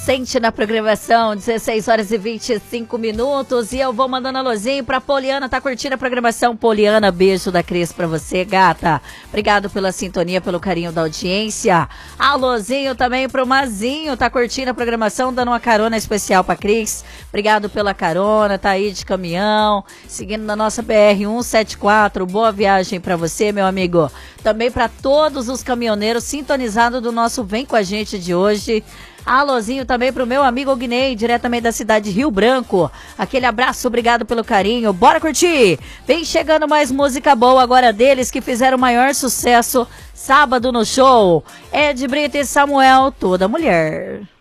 Vicente na programação, 16 horas e 25 minutos. E eu vou mandando alôzinho pra Poliana, tá curtindo a programação? Poliana, beijo da Cris pra você, gata. Obrigado pela sintonia, pelo carinho da audiência. Alôzinho também pro Mazinho, tá curtindo a programação, dando uma carona especial pra Cris. Obrigado pela carona, tá aí de caminhão, seguindo na nossa BR-174. Boa viagem pra você, meu amigo. Também pra todos os caminhoneiros sintonizados do nosso Vem Com A Gente de hoje. Alôzinho também pro meu amigo Guinei, diretamente da cidade de Rio Branco. Aquele abraço, obrigado pelo carinho. Bora curtir! Vem chegando mais música boa agora deles que fizeram o maior sucesso sábado no show. Ed Brito e Samuel, Toda Mulher.